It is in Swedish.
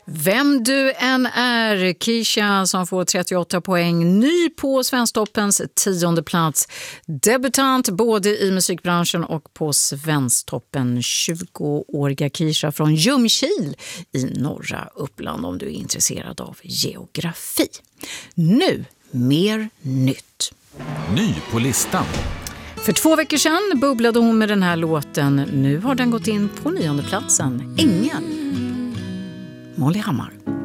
Vem du än är, Kisha som får 38 poäng, ny på Svensktoppens 10:e plats. Debutant både i musikbranschen och på Svensktoppen. 20-åriga Kisha från Ljungskile i norra Uppland, om du är intresserad av geografi. Nu mer nytt. Ny på listan. För 2 veckor sedan bubblade hon med den här låten. Nu har den gått in på 9:e platsen. Ängel. Molly Hammar.